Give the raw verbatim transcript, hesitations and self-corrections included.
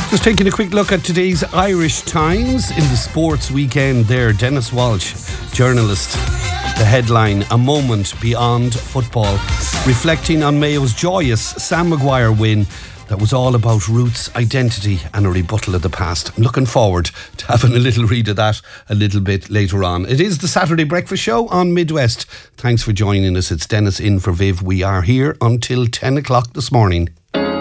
Just taking a quick look at today's Irish Times. In the sports weekend there, Dennis Walsh, journalist. The headline, A Moment Beyond Football, reflecting on Mayo's joyous Sam Maguire win that was all about roots, identity and a rebuttal of the past. I'm looking forward to having a little read of that a little bit later on. It is the Saturday Breakfast Show on Midwest. Thanks for joining us. It's Dennis in for Viv. We are here until ten o'clock this morning.